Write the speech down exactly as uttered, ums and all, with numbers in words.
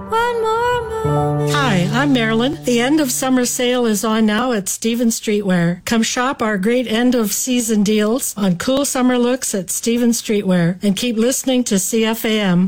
One more moment. Hi, I'm Marilyn. The end of summer sale is on now at Stevens Streetwear. Come shop our great end of season deals on cool summer looks at Stevens Streetwear and keep listening to C F A M.